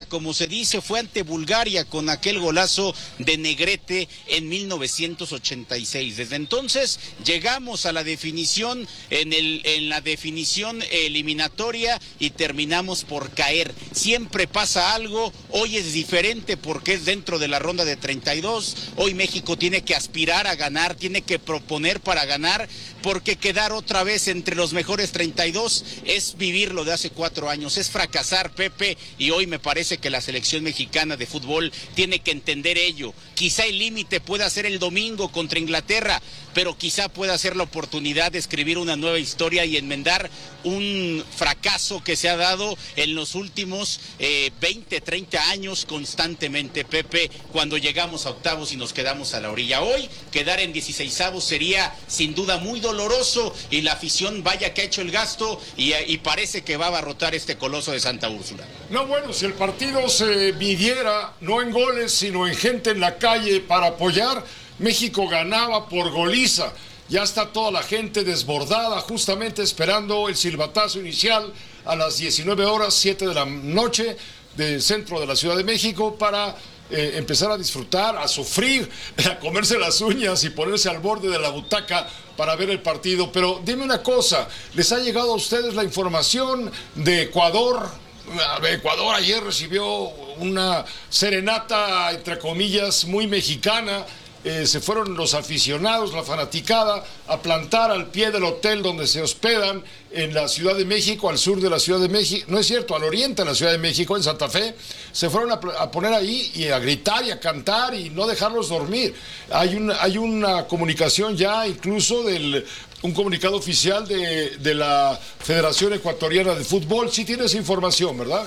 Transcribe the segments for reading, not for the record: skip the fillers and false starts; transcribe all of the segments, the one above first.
como se dice, fue ante Bulgaria con aquel golazo de Negrete en 1986. Desde entonces llegamos a la definición en la definición eliminatoria y terminamos por caer. Siempre pasa algo, hoy es diferente porque es dentro de la ronda de 32. Hoy México tiene que aspirar a ganar, tiene que proponer para ganar, porque quedar otra vez entre los mejores 32 es vivir lo de hace 4 años, es fracasar, Pepe, y hoy me parece que la selección mexicana de fútbol tiene que entender ello. Quizá el límite pueda ser el domingo contra Inglaterra, pero quizá pueda ser la oportunidad de escribir una nueva historia y enmendar un fracaso que se ha dado en los últimos 20, 30 años constantemente, Pepe, cuando llegamos a octavos y nos quedamos a la orilla. Hoy quedar en 16avos sería sin duda muy doloroso, y la afición vaya que ha hecho el gasto y parece que va a abarrotar este coloso de Santa Úrsula. No, bueno, si el partido se midiera no en goles sino en gente en la calle para apoyar, México ganaba por goliza. Ya está toda la gente desbordada justamente esperando el silbatazo inicial a las 19 horas, 7 de la noche del centro de la Ciudad de México para empezar a disfrutar, a sufrir, a comerse las uñas y ponerse al borde de la butaca para ver el partido. Pero dime una cosa, ¿les ha llegado a ustedes la información de Ecuador? Ecuador ayer recibió una serenata, entre comillas, muy mexicana. Se fueron los aficionados, la fanaticada, a plantar al pie del hotel donde se hospedan en la Ciudad de México, al sur de la Ciudad de México, no es cierto, al oriente de la Ciudad de México, en Santa Fe. Se fueron a poner ahí y a gritar y a cantar y no dejarlos dormir. Hay una comunicación ya, incluso un comunicado oficial de la Federación Ecuatoriana de Fútbol. Sí tienes información, ¿verdad?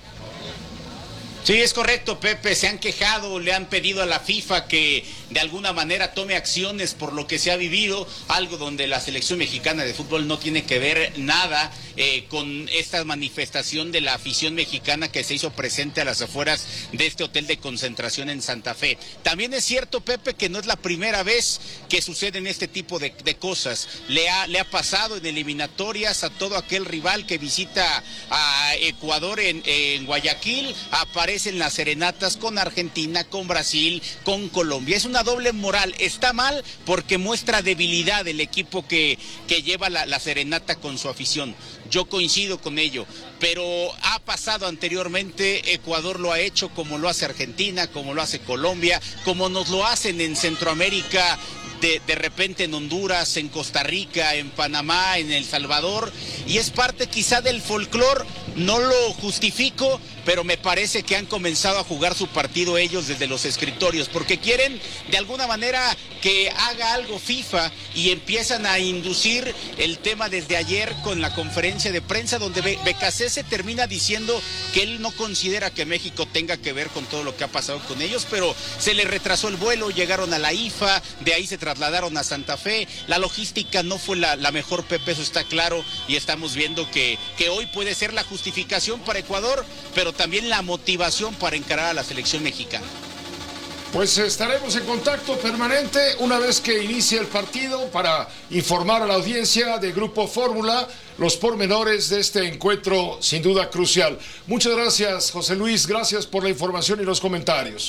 Sí, es correcto, Pepe, se han quejado, le han pedido a la FIFA que de alguna manera tome acciones por lo que se ha vivido, algo donde la selección mexicana de fútbol no tiene que ver nada con esta manifestación de la afición mexicana que se hizo presente a las afueras de este hotel de concentración en Santa Fe. También es cierto, Pepe, que no es la primera vez que suceden este tipo de cosas. Le ha pasado en eliminatorias a todo aquel rival que visita a Ecuador en Guayaquil, aparecen las serenatas con Argentina, con Brasil, con Colombia. Es una doble moral. Está mal porque muestra debilidad el equipo que lleva la serenata con su afición. Yo coincido con ello, pero ha pasado anteriormente. Ecuador lo ha hecho, como lo hace Argentina, como lo hace Colombia, como nos lo hacen en Centroamérica, de repente en Honduras, en Costa Rica, en Panamá, en El Salvador, y es parte quizá del folclore. No lo justifico, pero me parece que han comenzado a jugar su partido ellos desde los escritorios, porque quieren de alguna manera que haga algo FIFA, y empiezan a inducir el tema desde ayer con la conferencia de prensa, donde Becasese termina diciendo que él no considera que México tenga que ver con todo lo que ha pasado con ellos, pero se le retrasó el vuelo, llegaron a la IFA, de ahí se trasladaron a Santa Fe. La logística no fue la mejor, Pepe, eso está claro, y estamos viendo que hoy puede ser la justificación para Ecuador, pero también la motivación para encarar a la selección mexicana. Pues estaremos en contacto permanente una vez que inicie el partido para informar a la audiencia de Grupo Fórmula los pormenores de este encuentro sin duda crucial. Muchas gracias, José Luis, gracias por la información y los comentarios.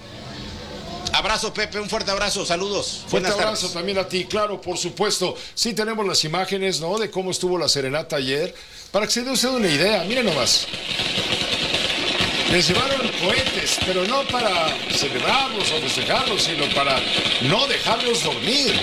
Abrazo, Pepe, un fuerte abrazo, saludos. Fuerte abrazo también a ti, claro, por supuesto. Sí tenemos las imágenes, ¿no?, de cómo estuvo la serenata ayer, para que se dé usted una idea. Miren nomás. Les llevaron cohetes, pero no para celebrarlos o festejarlos, sino para no dejarlos dormir.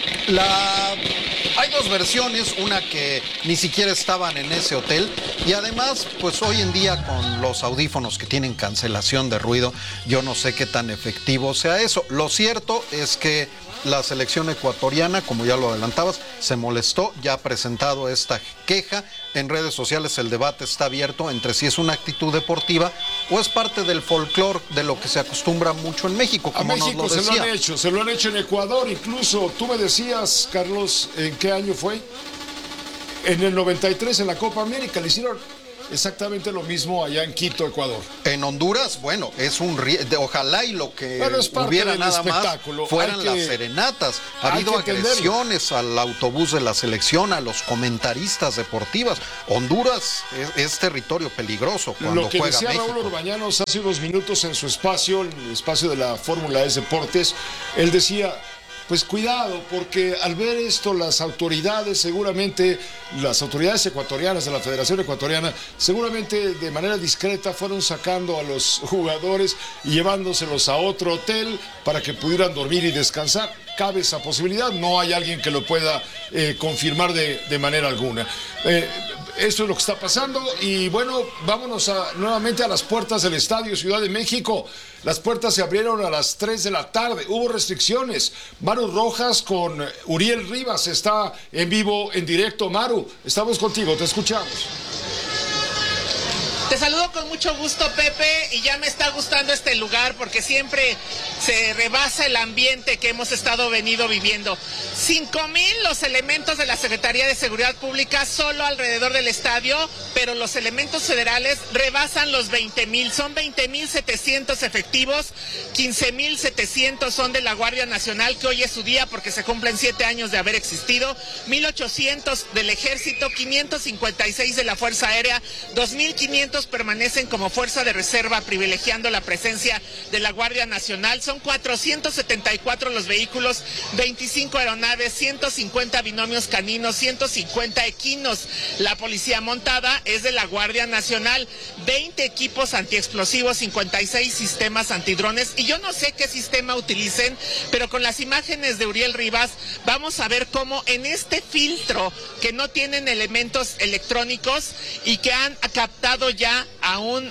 Hay dos versiones, una que ni siquiera estaban en ese hotel, y además, pues hoy en día con los audífonos que tienen cancelación de ruido, yo no sé qué tan efectivo sea eso. Lo cierto es que la selección ecuatoriana, como ya lo adelantabas, se molestó, ya ha presentado esta queja. En redes sociales el debate está abierto entre si es una actitud deportiva o es parte del folclore de lo que se acostumbra mucho en México, como a México nos lo decía. se lo han hecho en Ecuador, incluso tú me decías, Carlos, ¿en qué año fue? En el 93, en la Copa América, le hicieron exactamente lo mismo allá en Quito, Ecuador. En Honduras, bueno, es ojalá y lo que hubiera nada más fueran las serenatas. Ha habido agresiones al autobús de la selección, a los comentaristas deportivas. Honduras es territorio peligroso cuando lo que juega decía México. Raúl Orbañanos hace unos minutos en su espacio, en el espacio de la Fórmula S Deportes, él decía, pues cuidado, porque al ver esto las autoridades, seguramente las autoridades ecuatorianas de la Federación Ecuatoriana, seguramente de manera discreta fueron sacando a los jugadores y llevándoselos a otro hotel para que pudieran dormir y descansar. Cabe esa posibilidad, no hay alguien que lo pueda confirmar de manera alguna. Esto es lo que está pasando y bueno, vámonos nuevamente a las puertas del Estadio Ciudad de México. Las puertas se abrieron a las 3 de la tarde, hubo restricciones. Maru Rojas con Uriel Rivas está en vivo, en directo. Maru, estamos contigo, te escuchamos. Te saludo con mucho gusto, Pepe, y ya me está gustando este lugar porque siempre se rebasa el ambiente que hemos venido viviendo. 5,000 los elementos de la Secretaría de Seguridad Pública solo alrededor del estadio, pero los elementos federales rebasan los 20,000. Son 20,700 efectivos, 15,700 son de la Guardia Nacional, que hoy es su día porque se cumplen 7 años de haber existido, 1,800 del Ejército, 556 de la Fuerza Aérea, 2,500 permanecen como fuerza de reserva, privilegiando la presencia de la Guardia Nacional. Son 474 los vehículos, 25 aeronaves, 150 binomios caninos, 150 equinos. La policía montada es de la Guardia Nacional, 20 equipos antiexplosivos, 56 sistemas antidrones, y yo no sé qué sistema utilicen, pero con las imágenes de Uriel Rivas vamos a ver cómo en este filtro que no tienen elementos electrónicos y que han captado ya a un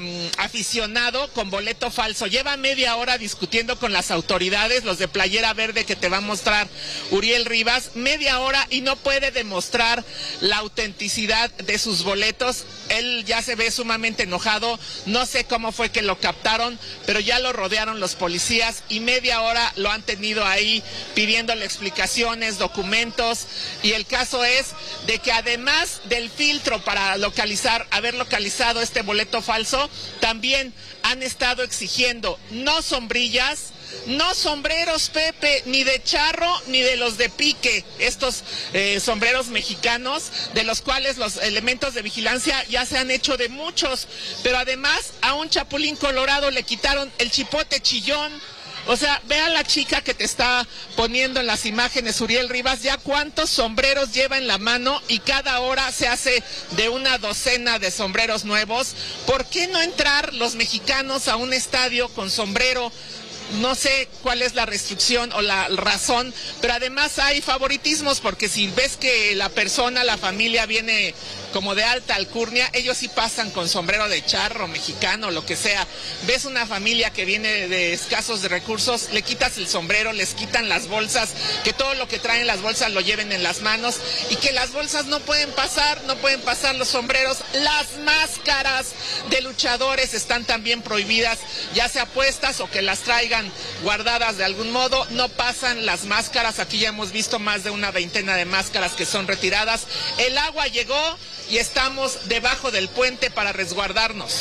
aficionado con boleto falso. Lleva media hora discutiendo con las autoridades, los de playera verde que te va a mostrar Uriel Rivas, media hora, y no puede demostrar la autenticidad de sus boletos. Él ya se ve sumamente enojado, no sé cómo fue que lo captaron, pero ya lo rodearon los policías y media hora lo han tenido ahí pidiéndole explicaciones, documentos, y el caso es de que además del filtro para haber localizado este boleto falso, también han estado exigiendo no sombrillas, no sombreros, Pepe, ni de charro ni de los de pique, estos sombreros mexicanos, de los cuales los elementos de vigilancia ya se han hecho de muchos, pero además a un chapulín colorado le quitaron el chipote chillón. O sea, ve a la chica que te está poniendo en las imágenes, Uriel Rivas, ya cuántos sombreros lleva en la mano y cada hora se hace de una docena de sombreros nuevos. ¿Por qué no entrar los mexicanos a un estadio con sombrero? No sé cuál es la restricción o la razón, pero además hay favoritismos, porque si ves que la persona, la familia viene como de alta alcurnia, ellos sí pasan con sombrero de charro, mexicano, lo que sea. Ves una familia que viene de escasos de recursos, le quitas el sombrero, les quitan las bolsas, que todo lo que traen las bolsas lo lleven en las manos, y que las bolsas no pueden pasar los sombreros. Las máscaras de luchadores están también prohibidas, ya sea puestas o que las traigan guardadas de algún modo. No pasan las máscaras, aquí ya hemos visto más de una veintena de máscaras que son retiradas. El agua llegó y estamos debajo del puente para resguardarnos.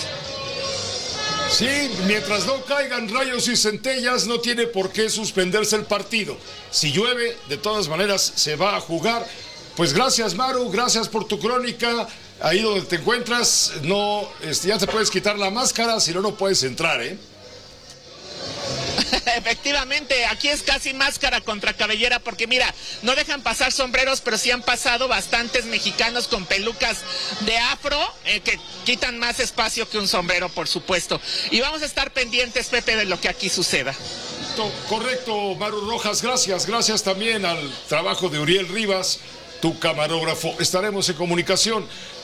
Sí, mientras no caigan rayos y centellas, no tiene por qué suspenderse el partido. Si llueve, de todas maneras se va a jugar. Pues gracias, Maru, gracias por tu crónica. Ahí donde te encuentras, ya te puedes quitar la máscara, si no, no puedes entrar, ¿eh? Efectivamente, aquí es casi máscara contra cabellera, porque mira, no dejan pasar sombreros, pero sí han pasado bastantes mexicanos con pelucas de afro, que quitan más espacio que un sombrero, por supuesto. Y vamos a estar pendientes, Pepe, de lo que aquí suceda. Correcto, Maru Rojas, gracias también al trabajo de Uriel Rivas, tu camarógrafo. Estaremos en comunicación.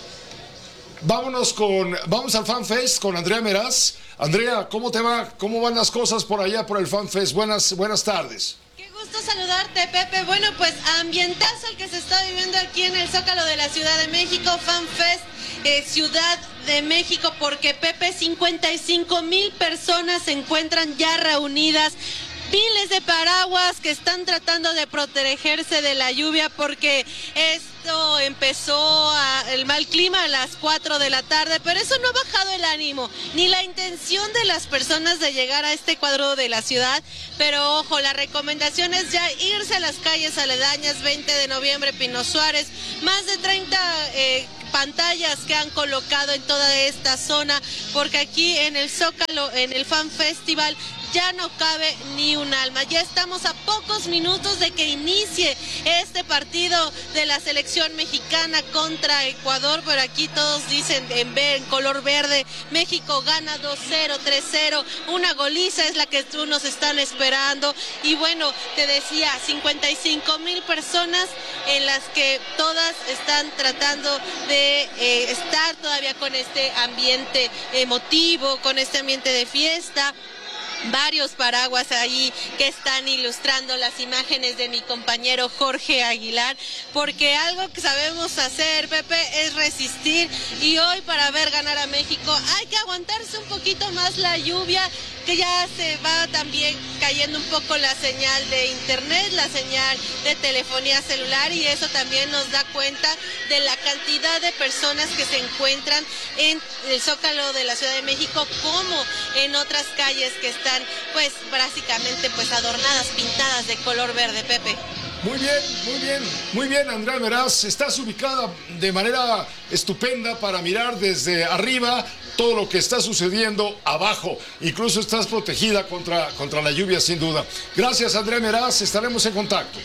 Vamos al FanFest con Andrea Meraz. Andrea, ¿cómo te va? ¿Cómo van las cosas por allá por el FanFest? Buenas tardes. Qué gusto saludarte, Pepe. Bueno, pues ambientazo el que se está viviendo aquí en el Zócalo de la Ciudad de México, FanFest Ciudad de México, porque, Pepe, 55,000 personas se encuentran ya reunidas miles de paraguas que están tratando de protegerse de la lluvia porque esto empezó el mal clima a las 4 de la tarde, pero eso no ha bajado el ánimo ni la intención de las personas de llegar a este cuadro de la ciudad. Pero ojo, la recomendación es ya irse a las calles aledañas. 20 de noviembre, Pino Suárez, más de 30 pantallas que han colocado en toda esta zona, porque aquí en el Zócalo, en el Fan Festival, ya no cabe ni un alma. Ya estamos a pocos minutos de que inicie este partido de la selección mexicana contra Ecuador, pero aquí todos dicen en color verde: México gana 2-0, 3-0, una goliza es la que nos están esperando. Y bueno, te decía, 55,000 personas en las que todas están tratando de estar todavía con este ambiente emotivo, con este ambiente de fiesta. Varios paraguas ahí que están ilustrando las imágenes de mi compañero Jorge Aguilar, porque algo que sabemos hacer, Pepe, es resistir, y hoy para ver ganar a México hay que aguantarse un poquito más la lluvia, que ya se va también cayendo un poco la señal de internet, la señal de telefonía celular, y eso también nos da cuenta de la cantidad de personas que se encuentran en el Zócalo de la Ciudad de México, como en otras calles que están pues básicamente pues adornadas, pintadas de color verde, Pepe. Muy bien, Andrea Meraz, estás ubicada de manera estupenda para mirar desde arriba todo lo que está sucediendo abajo. Incluso estás protegida contra la lluvia, sin duda. Gracias, Andrea Meraz, estaremos en contacto.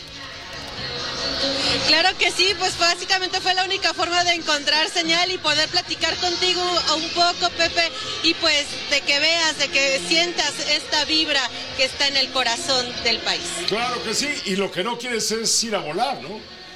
Claro que sí, pues básicamente fue la única forma de encontrar señal y poder platicar contigo un poco, Pepe, y pues de que veas, de que sientas esta vibra que está en el corazón del país. Claro que sí, y lo que no quieres es ir a volar, ¿no?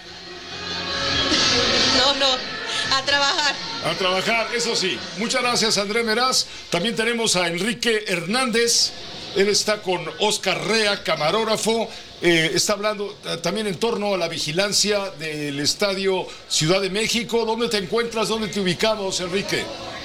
A trabajar. A trabajar, eso sí. Muchas gracias, André Meraz. También tenemos a Enrique Hernández. Él está con Oscar Rea, camarógrafo. Está hablando también en torno a la vigilancia del Estadio Ciudad de México. ¿Dónde te encuentras? ¿Dónde te ubicamos, Enrique?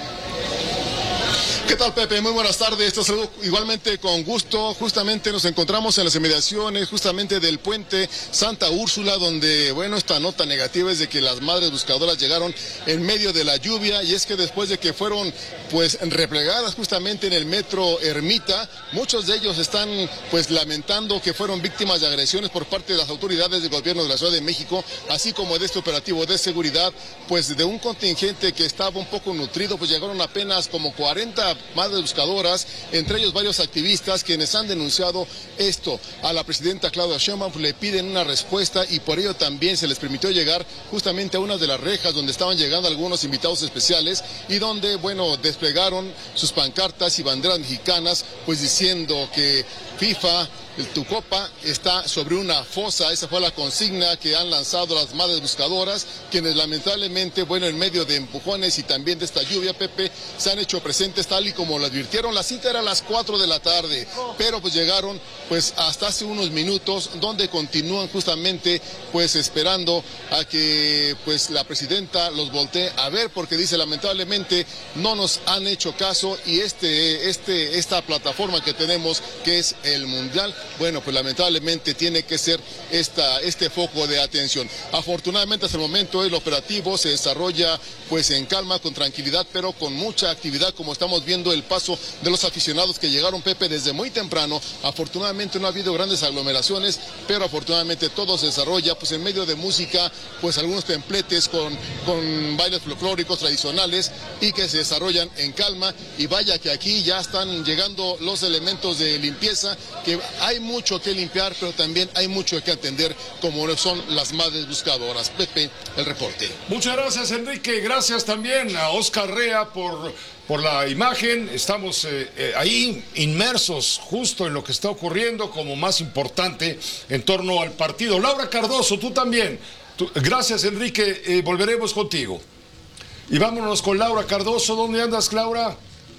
¿Qué tal, Pepe? Muy buenas tardes. Te saludo igualmente con gusto. Justamente nos encontramos en las inmediaciones justamente del puente Santa Úrsula, donde, bueno, esta nota negativa es de que las madres buscadoras llegaron en medio de la lluvia, y es que después de que fueron pues replegadas justamente en el metro Ermita, muchos de ellos están pues lamentando que fueron víctimas de agresiones por parte de las autoridades del gobierno de la Ciudad de México, así como de este operativo de seguridad, pues de un contingente que estaba un poco nutrido. Pues llegaron apenas como 40 madres buscadoras, entre ellos varios activistas quienes han denunciado esto a la presidenta Claudia Sheinbaum. Le piden una respuesta, y por ello también se les permitió llegar justamente a una de las rejas donde estaban llegando algunos invitados especiales, y donde, bueno, desplegaron sus pancartas y banderas mexicanas, pues diciendo que FIFA, tu copa está sobre una fosa. Esa fue la consigna que han lanzado las madres buscadoras, quienes lamentablemente, bueno, en medio de empujones y también de esta lluvia, Pepe, se han hecho presentes tal y como lo advirtieron. La cita era a las 4 de la tarde, pero pues llegaron pues hasta hace unos minutos, donde continúan justamente pues esperando a que pues la presidenta los voltee a ver, porque dice lamentablemente no nos han hecho caso, y esta plataforma que tenemos, que es el Mundial, bueno, pues lamentablemente tiene que ser este foco de atención. Afortunadamente hasta el momento el operativo se desarrolla pues en calma, con tranquilidad, pero con mucha actividad, como estamos viendo el paso de los aficionados que llegaron, Pepe, desde muy temprano. Afortunadamente no ha habido grandes aglomeraciones, pero afortunadamente todo se desarrolla pues en medio de música, pues algunos templetes con bailes folclóricos tradicionales, y que se desarrollan en calma. Y vaya que aquí ya están llegando los elementos de limpieza, que hay mucho que limpiar, pero también hay mucho que atender, como son las madres buscadoras. Pepe, el reporte. Muchas gracias, Enrique. Gracias también a Oscar Rea por la imagen. Estamos ahí inmersos justo en lo que está ocurriendo como más importante en torno al partido. Laura Cardoso, tú también. Gracias, Enrique. Volveremos contigo. Y vámonos con Laura Cardoso. ¿Dónde andas, Laura?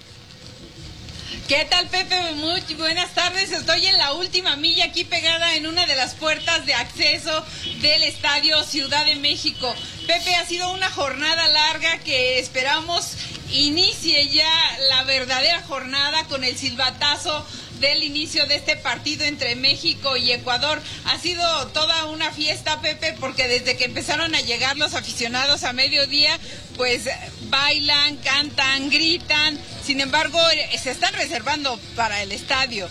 ¿Qué tal, Pepe? Muy buenas tardes. Estoy en la última milla, aquí pegada en una de las puertas de acceso del Estadio Ciudad de México. Pepe, ha sido una jornada larga que esperamos inicie ya la verdadera jornada con el silbatazo del inicio de este partido entre México y Ecuador. Ha sido toda una fiesta, Pepe, porque desde que empezaron a llegar los aficionados a mediodía, pues bailan, cantan, gritan. Sin embargo, se están reservando para el estadio.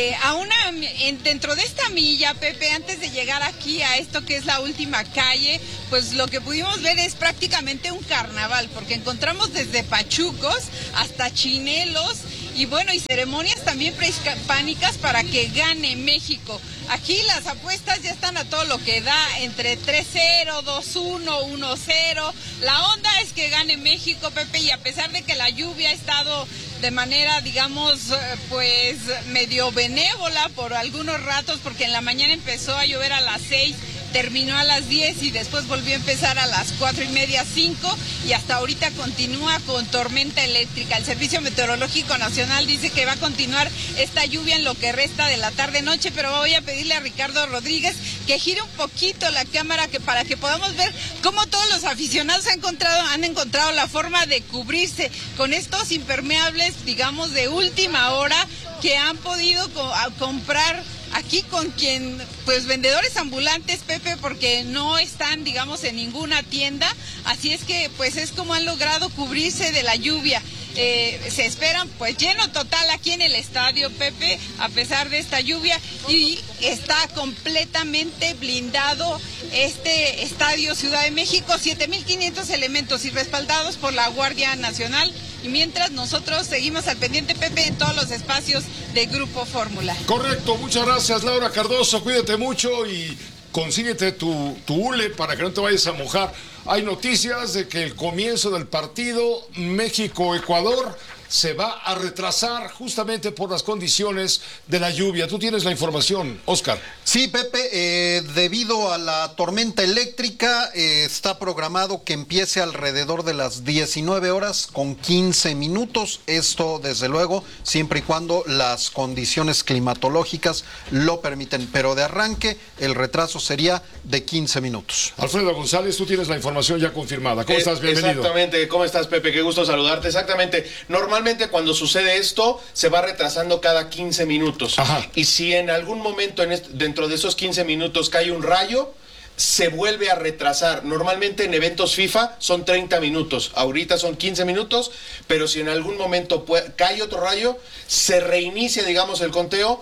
Dentro de esta milla, Pepe, antes de llegar aquí a esto que es la última calle, pues lo que pudimos ver es prácticamente un carnaval, porque encontramos desde pachucos hasta chinelos y bueno, y ceremonias también prehispánicas para que gane México. Aquí las apuestas ya están a todo lo que da, entre 3-0, 2-1, 1-0. La onda es que gane México, Pepe, y a pesar de que la lluvia ha estado de manera, digamos, pues medio benévola por algunos ratos, porque en la mañana empezó a llover a las 6, terminó a las 10 y después volvió a empezar a las 4:30, 5 y hasta ahorita continúa con tormenta eléctrica. El Servicio Meteorológico Nacional dice que va a continuar esta lluvia en lo que resta de la tarde-noche, pero voy a pedirle a Ricardo Rodríguez que gire un poquito la cámara para que podamos ver cómo todos los aficionados han encontrado la forma de cubrirse con estos impermeables, digamos, de última hora que han podido comprar aquí con quien, pues vendedores ambulantes, Pepe, porque no están, digamos, en ninguna tienda, así es que pues es como han logrado cubrirse de la lluvia. Se esperan pues lleno total aquí en el estadio, Pepe, a pesar de esta lluvia, y está completamente blindado este estadio Ciudad de México, 7,500 elementos y respaldados por la Guardia Nacional. Y mientras nosotros seguimos al pendiente, Pepe, en todos los espacios de Grupo Fórmula. Correcto, muchas gracias, Laura Cardoso, cuídate mucho y consíguete tu hule para que no te vayas a mojar. Hay noticias de que el comienzo del partido México-Ecuador se va a retrasar justamente por las condiciones de la lluvia. Tú tienes la información, Oscar. Sí, Pepe, debido a la tormenta eléctrica está programado que empiece alrededor de las 19 horas con 15 minutos. Esto, desde luego, siempre y cuando las condiciones climatológicas lo permiten. Pero de arranque, el retraso sería de 15 minutos. Alfredo González, tú tienes la información ya confirmada. ¿Cómo estás? Bienvenido. Exactamente. ¿Cómo estás, Pepe? Qué gusto saludarte. Exactamente. Normalmente cuando sucede esto, se va retrasando cada 15 minutos. Ajá. Y si en algún momento dentro de esos 15 minutos cae un rayo, se vuelve a retrasar. Normalmente en eventos FIFA son 30 minutos. Ahorita son 15 minutos, pero si en algún momento cae otro rayo, se reinicia, digamos, el conteo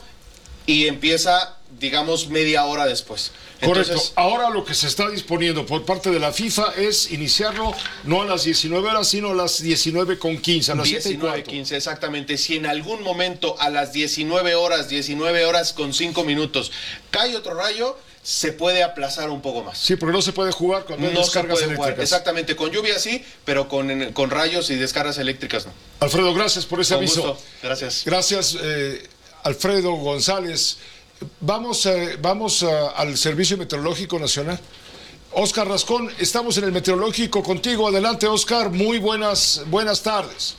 y empieza, digamos, media hora después. Correcto. Entonces, ahora lo que se está disponiendo por parte de la FIFA es iniciarlo no a las 19 horas, sino a las 19:15, a las 19:15, exactamente. Si en algún momento a las 19 horas con 5 minutos, cae otro rayo, se puede aplazar un poco más. Sí, porque no se puede jugar cuando hay No se descargas puede jugar. eléctricas. Exactamente, con lluvia sí, pero con rayos y descargas eléctricas no. Alfredo, gracias por ese Con aviso. gusto. Gracias. Gracias, Alfredo González. Vamos al Servicio Meteorológico Nacional. Oscar Rascón, estamos en el meteorológico contigo. Adelante, Oscar. Muy buenas tardes.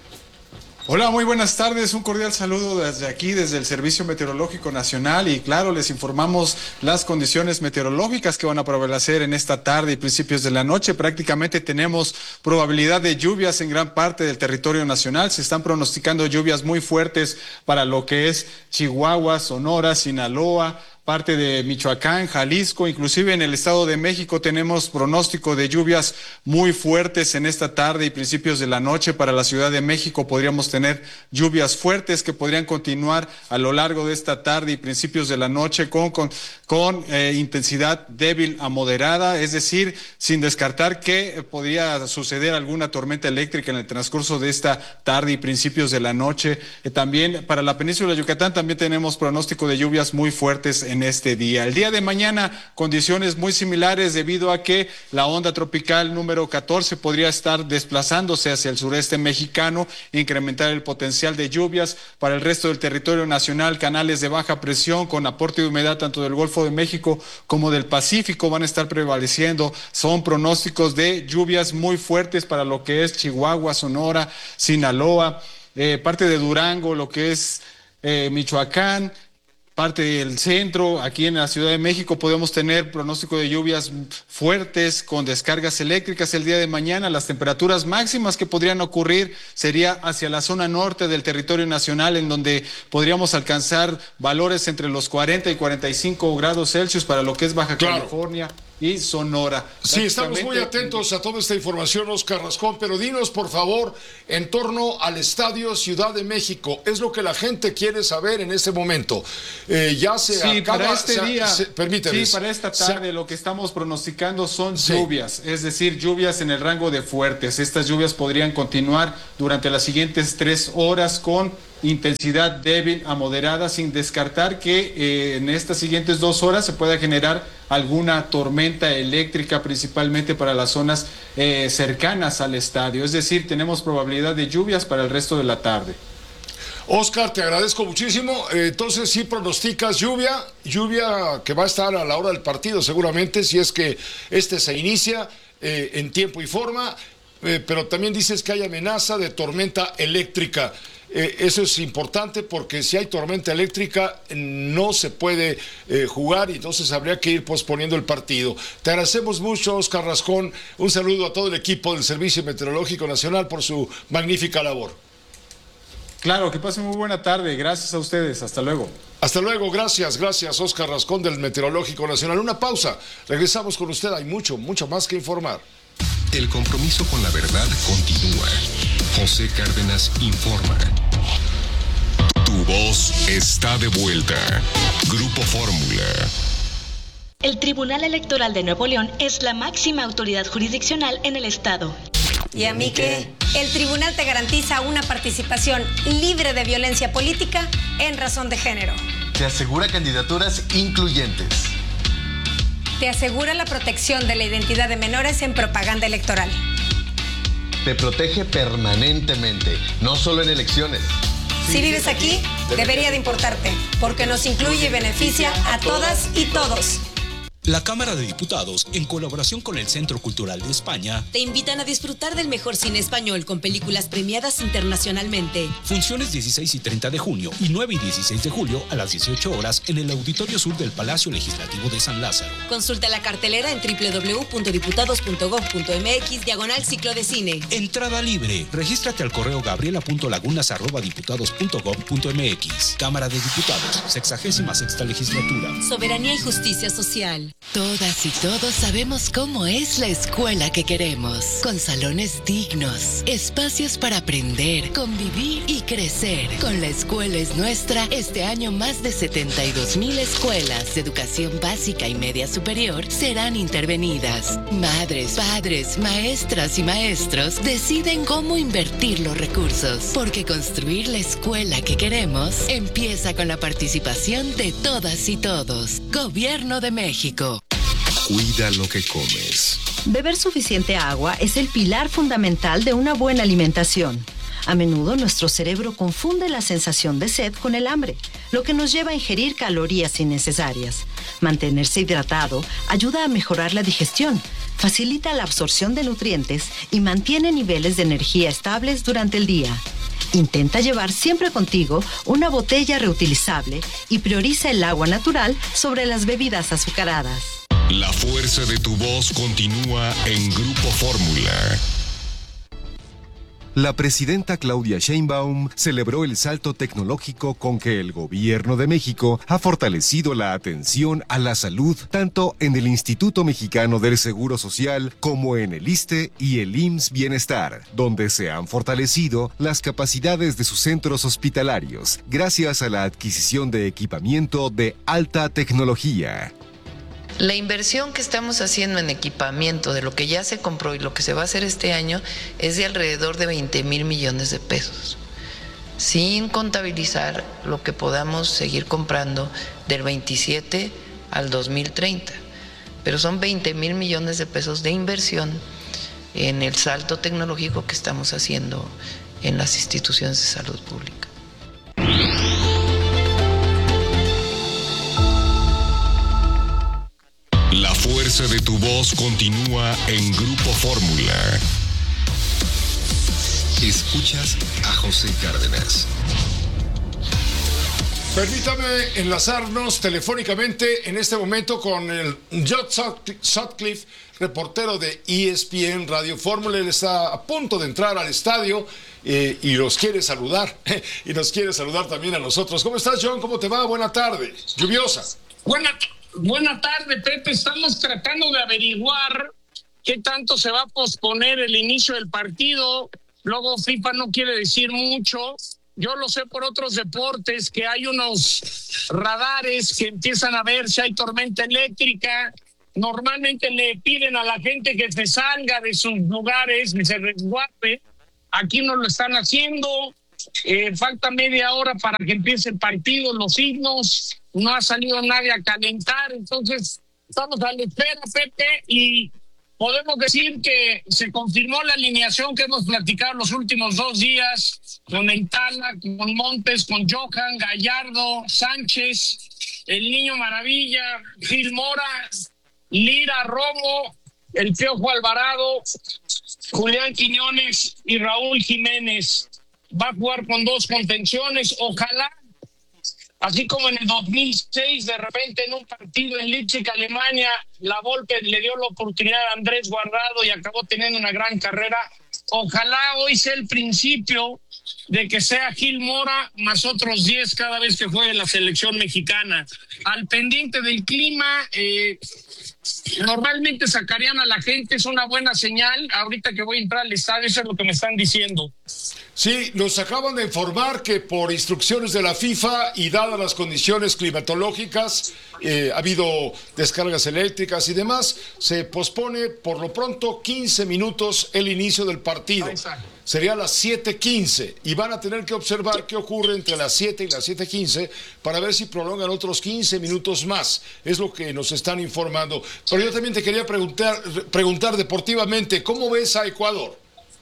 Hola, muy buenas tardes. Un cordial saludo desde aquí, desde el Servicio Meteorológico Nacional. Y claro, les informamos las condiciones meteorológicas que van a prevalecer en esta tarde y principios de la noche. Prácticamente tenemos probabilidad de lluvias en gran parte del territorio nacional. Se están pronosticando lluvias muy fuertes para lo que es Chihuahua, Sonora, Sinaloa, parte de Michoacán, Jalisco, inclusive en el Estado de México tenemos pronóstico de lluvias muy fuertes en esta tarde y principios de la noche. Para la Ciudad de México podríamos tener lluvias fuertes que podrían continuar a lo largo de esta tarde y principios de la noche con intensidad débil a moderada, es decir, sin descartar que podría suceder alguna tormenta eléctrica en el transcurso de esta tarde y principios de la noche. También para la península de Yucatán también tenemos pronóstico de lluvias muy fuertes en este día. El día de mañana, condiciones muy similares debido a que la onda tropical número 14 podría estar desplazándose hacia el sureste mexicano, incrementar el potencial de lluvias. Para el resto del territorio nacional, canales de baja presión con aporte de humedad tanto del Golfo de México como del Pacífico van a estar prevaleciendo. Son pronósticos de lluvias muy fuertes para lo que es Chihuahua, Sonora, Sinaloa, parte de Durango, lo que es Michoacán, parte del centro. Aquí en la Ciudad de México podemos tener pronóstico de lluvias fuertes con descargas eléctricas el día de mañana. Las temperaturas máximas que podrían ocurrir sería hacia la zona norte del territorio nacional, en donde podríamos alcanzar valores entre los 40 y 45 grados Celsius para lo que es Baja California y Sonora. Sí, estamos muy atentos a toda esta información, Oscar Rascón, pero dinos, por favor, en torno al Estadio Ciudad de México. Es lo que la gente quiere saber en este momento. Ya se acaba... Para este día, permíteme. Sí, para esta tarde lo que estamos pronosticando son lluvias, es decir, lluvias en el rango de fuertes. Estas lluvias podrían continuar durante las siguientes 3 horas con intensidad débil a moderada, sin descartar que en estas siguientes 2 horas se pueda generar alguna tormenta eléctrica, principalmente para las zonas cercanas al estadio. Es decir, tenemos probabilidad de lluvias para el resto de la tarde. Oscar, te agradezco muchísimo. Entonces, sí pronosticas lluvia que va a estar a la hora del partido seguramente, si es que se inicia en tiempo y forma, pero también dices que hay amenaza de tormenta eléctrica. Eso es importante porque si hay tormenta eléctrica no se puede jugar y entonces habría que ir posponiendo el partido. Te agradecemos mucho, Oscar Rascón. Un saludo a todo el equipo del Servicio Meteorológico Nacional por su magnífica labor. Claro, que pasen muy buena tarde. Gracias a ustedes. Hasta luego. Hasta luego. Gracias, Oscar Rascón del Meteorológico Nacional. Una pausa. Regresamos con usted. Hay mucho más que informar. El compromiso con la verdad continúa. José Cárdenas informa. Tu voz está de vuelta. Grupo Fórmula. El Tribunal Electoral de Nuevo León es la máxima autoridad jurisdiccional en el estado. ¿Y a mí qué? El tribunal te garantiza una participación libre de violencia política en razón de género. Te asegura candidaturas incluyentes. Te asegura la protección de la identidad de menores en propaganda electoral. Te protege permanentemente, no solo en elecciones. Si vives aquí, debería de importarte, porque nos incluye y beneficia a todas y todos. La Cámara de Diputados, en colaboración con el Centro Cultural de España, te invitan a disfrutar del mejor cine español con películas premiadas internacionalmente. Funciones 16 y 30 de junio y 9 y 16 de julio a las 18 horas en el Auditorio Sur del Palacio Legislativo de San Lázaro. Consulta la cartelera en www.diputados.gov.mx/ciclo de cine. Entrada libre. Regístrate al correo gabriela.lagunas@diputados.gov.mx. Cámara de Diputados, 66ª Legislatura. Soberanía y justicia social. Todas y todos sabemos cómo es la escuela que queremos, con salones dignos, espacios para aprender, convivir y crecer. Con La Escuela es Nuestra, este año más de 72,000 escuelas de educación básica y media superior serán intervenidas. Madres, padres, maestras y maestros deciden cómo invertir los recursos, porque construir la escuela que queremos empieza con la participación de todas y todos. Gobierno de México. Cuida lo que comes. Beber suficiente agua es el pilar fundamental de una buena alimentación. A menudo nuestro cerebro confunde la sensación de sed con el hambre, lo que nos lleva a ingerir calorías innecesarias. Mantenerse hidratado ayuda a mejorar la digestión, facilita la absorción de nutrientes y mantiene niveles de energía estables durante el día. Intenta llevar siempre contigo una botella reutilizable y prioriza el agua natural sobre las bebidas azucaradas. La fuerza de tu voz continúa en Grupo Fórmula. La presidenta Claudia Sheinbaum celebró el salto tecnológico con que el Gobierno de México ha fortalecido la atención a la salud tanto en el Instituto Mexicano del Seguro Social como en el ISSSTE y el IMSS Bienestar, donde se han fortalecido las capacidades de sus centros hospitalarios gracias a la adquisición de equipamiento de alta tecnología. La inversión que estamos haciendo en equipamiento de lo que ya se compró y lo que se va a hacer este año es de alrededor de 20,000 millones de pesos, sin contabilizar lo que podamos seguir comprando del 27 al 2030. Pero son 20,000 millones de pesos de inversión en el salto tecnológico que estamos haciendo en las instituciones de salud pública. La fuerza de tu voz continúa en Grupo Fórmula. Escuchas a José Cárdenas. Permítame enlazarnos telefónicamente en este momento con el John Sutcliffe, reportero de ESPN Radio Fórmula. Él está a punto de entrar al estadio y los quiere saludar. Y nos quiere saludar también a nosotros. ¿Cómo estás, John? ¿Cómo te va? Buena tarde. Lluviosa. Buena tarde, Pepe. Estamos tratando de averiguar qué tanto se va a posponer el inicio del partido. Luego FIFA no quiere decir mucho. Yo lo sé por otros deportes, que hay unos radares que empiezan a ver si hay tormenta eléctrica. Normalmente le piden a la gente que se salga de sus lugares, que se resguarde. Aquí no lo están haciendo. Falta media hora para que empiece el partido, los himnos. No ha salido nadie a calentar. Entonces, estamos a la espera, Pepe, y podemos decir que se confirmó la alineación que hemos platicado los últimos 2 días con Entala, con Montes, con Johan, Gallardo, Sánchez, el Niño Maravilla, Gil Mora, Lira, Romo, el Piojo Alvarado, Julián Quiñones y Raúl Jiménez. Va a jugar con 2 contenciones. Ojalá, así como en el 2006, de repente en un partido en Leipzig, Alemania, la Volpe le dio la oportunidad a Andrés Guardado y acabó teniendo una gran carrera. Ojalá hoy sea el principio de que sea Gil Mora más otros 10 cada vez que juegue la selección mexicana. Al pendiente del clima, normalmente sacarían a la gente, es una buena señal. Ahorita que voy a entrar al estadio, eso es lo que me están diciendo. Sí, nos acaban de informar que por instrucciones de la FIFA y dadas las condiciones climatológicas, ha habido descargas eléctricas y demás, se pospone por lo pronto 15 minutos el inicio del partido. Sería a las 7:15 y van a tener que observar qué ocurre entre las 7 y las 7:15 para ver si prolongan otros 15 minutos más. Es lo que nos están informando. Pero yo también te quería preguntar deportivamente, ¿cómo ves a Ecuador?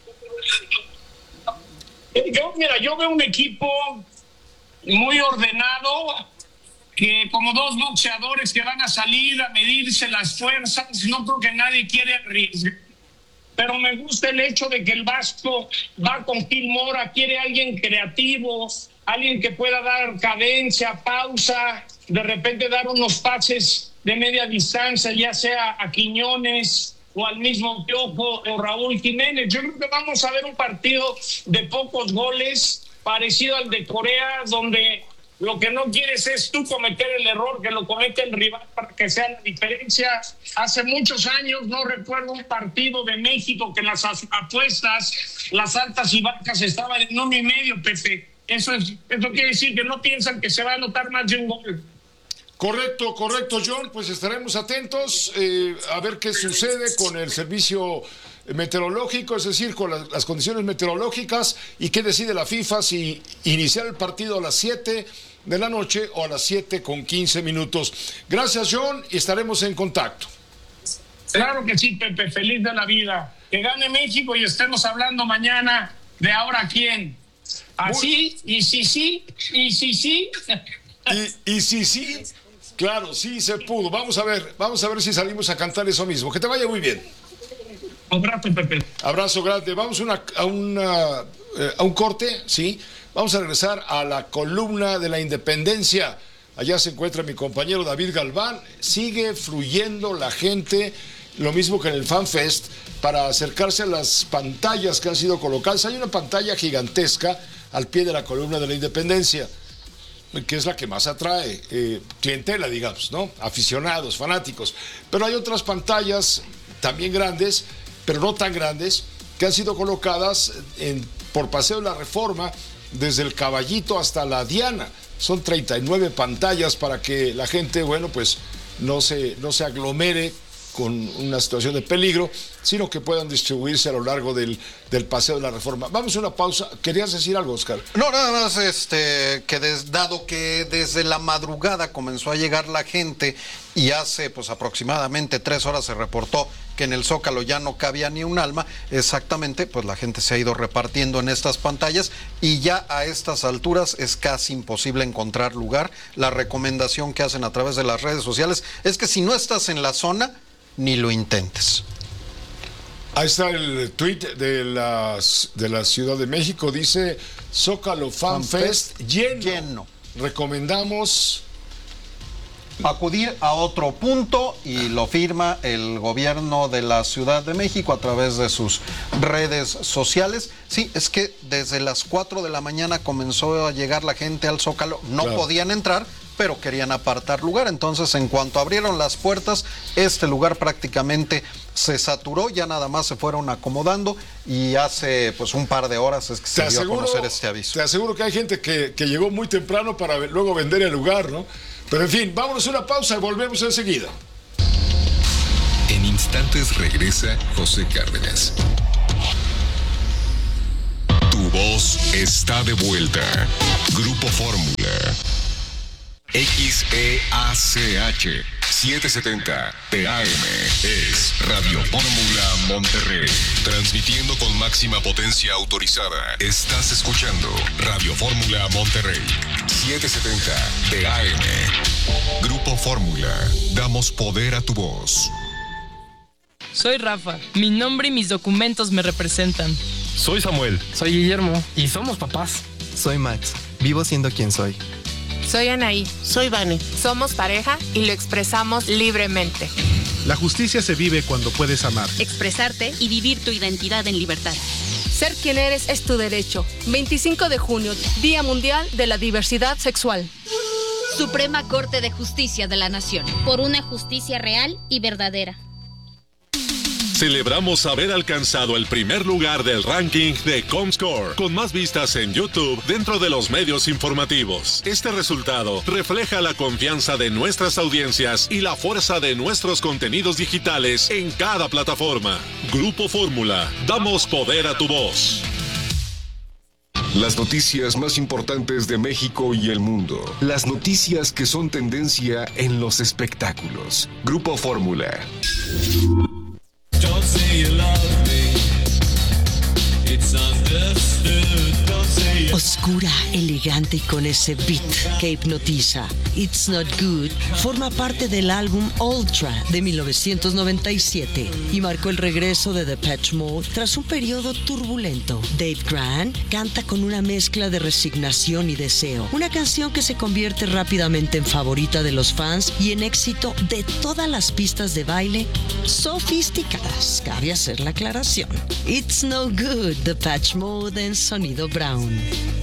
Yo veo un equipo muy ordenado, que como 2 boxeadores que van a salir a medirse las fuerzas. No creo que nadie quiere arriesgar, pero me gusta el hecho de que el Vasco va con Gil Mora, quiere alguien creativo, alguien que pueda dar cadencia, pausa, de repente dar unos pases de media distancia, ya sea a Quiñones o al mismo Piojo o Raúl Jiménez. Yo creo que vamos a ver un partido de pocos goles, parecido al de Corea, donde lo que no quieres es tú cometer el error que lo comete el rival para que sea la diferencia. Hace muchos años no recuerdo un partido de México que las apuestas, las altas y bajas estaban en 1.5, Pepe. Eso quiere decir que no piensan que se va a anotar más de un gol. Correcto, John. Pues estaremos atentos a ver qué sucede con el servicio meteorológico, es decir, con las condiciones meteorológicas, y qué decide la FIFA, si iniciar el partido a las 7 de la noche o a las 7:15. Gracias, John, y estaremos en contacto. Claro que sí, Pepe, feliz de la vida. Que gane México y estemos hablando mañana de ahora a quién. Así, y sí. Y sí, claro, sí se pudo. Vamos a ver si salimos a cantar eso mismo. Que te vaya muy bien. Abrazo, Pepe. Abrazo grande. Vamos a un corte, ¿sí? Vamos a regresar a la columna de la independencia. Allá se encuentra mi compañero David Galván. Sigue fluyendo la gente, lo mismo que en el FanFest, para acercarse a las pantallas que han sido colocadas. Hay una pantalla gigantesca al pie de la columna de la independencia, que es la que más atrae clientela, digamos, ¿no? Aficionados, fanáticos. Pero hay otras pantallas también grandes, pero no tan grandes, que han sido colocadas por Paseo de la Reforma, desde el Caballito hasta la Diana. Son 39 pantallas para que la gente, bueno, pues no se aglomere con una situación de peligro, sino que puedan distribuirse a lo largo del Paseo de la Reforma. Vamos a una pausa. ¿Querías decir algo, Oscar? No, nada más dado que desde la madrugada comenzó a llegar la gente y hace pues aproximadamente 3 horas se reportó que en el Zócalo ya no cabía ni un alma, exactamente, pues la gente se ha ido repartiendo en estas pantallas y ya a estas alturas es casi imposible encontrar lugar. La recomendación que hacen a través de las redes sociales es que si no estás en la zona, ni lo intentes. Ahí está el tweet de la Ciudad de México, dice Zócalo Fan Fest lleno. recomendamos acudir a otro punto y lo firma el gobierno de la Ciudad de México a través de sus redes sociales. Sí, es que desde las 4 de la mañana comenzó a llegar la gente al Zócalo, no podían entrar, pero querían apartar lugar. Entonces, en cuanto abrieron las puertas, este lugar prácticamente se saturó, ya nada más se fueron acomodando y hace pues un par de horas es que se dio a conocer este aviso. Te aseguro que hay gente que llegó muy temprano para luego vender el lugar, ¿no? Pero en fin, vámonos a una pausa y volvemos enseguida. En instantes regresa José Cárdenas. Tu voz está de vuelta. Grupo Fórmula. XEACH 770 TAM es Radio Fórmula Monterrey. Transmitiendo con máxima potencia autorizada. Estás escuchando Radio Fórmula Monterrey 770 TAM. Grupo Fórmula. Damos poder a tu voz. Soy Rafa. Mi nombre y mis documentos me representan. Soy Samuel. Soy Guillermo. Y somos papás. Soy Max. Vivo siendo quien soy. Soy Anaí. Soy Vane. Somos pareja y lo expresamos libremente. La justicia se vive cuando puedes amar, expresarte y vivir tu identidad en libertad. Ser quien eres es tu derecho. 25 de junio, Día Mundial de la Diversidad Sexual. Suprema Corte de Justicia de la Nación. Por una justicia real y verdadera. Celebramos haber alcanzado el primer lugar del ranking de Comscore, con más vistas en YouTube dentro de los medios informativos. Este resultado refleja la confianza de nuestras audiencias y la fuerza de nuestros contenidos digitales en cada plataforma. Grupo Fórmula, damos poder a tu voz. Las noticias más importantes de México y el mundo. Las noticias que son tendencia en los espectáculos. Grupo Fórmula. Don't say you love me. It's understood. Don't say you... Oscura, elegante y con ese beat que hipnotiza. It's Not Good forma parte del álbum Ultra de 1997 y marcó el regreso de Depeche Mode tras un periodo turbulento. Dave Grant canta con una mezcla de resignación y deseo, una canción que se convierte rápidamente en favorita de los fans y en éxito de todas las pistas de baile sofisticadas. Cabe hacer la aclaración. It's No Good, Depeche Mode en sonido Brown.